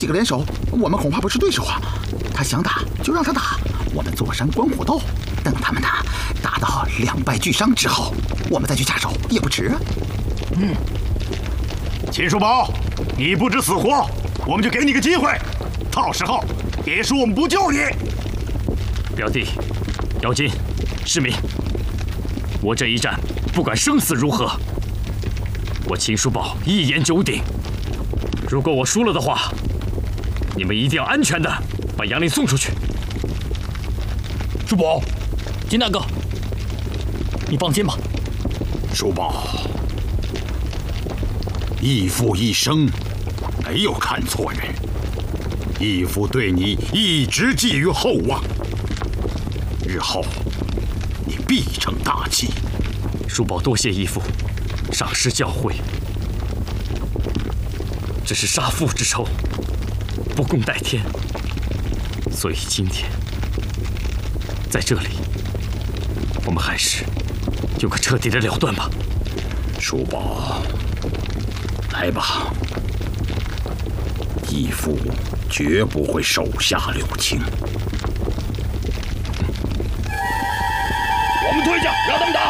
几个联手，我们恐怕不是对手啊。他想打就让他打，我们坐山观虎斗，等他们打到两败俱伤之后，我们再去下手也不迟啊。 秦叔宝，你不知死活，我们就给你个机会，到时候别说我们不救你。 表弟，姚金，世民，我这一战不管生死如何，我秦叔宝一言九鼎。如果我输了的话，你们一定要安全的把杨林送出去。 叔宝，金大哥，你放心吧。 叔宝，义父一生没有看错人，义父对你一直寄予厚望，日后你必成大器。 叔宝多谢义父赏识教诲，只是杀父之仇，不共戴天，所以今天在这里，我们还是有个彻底的了断吧。 叔宝，来吧，义父绝不会手下留情。 我们退下，让他们打。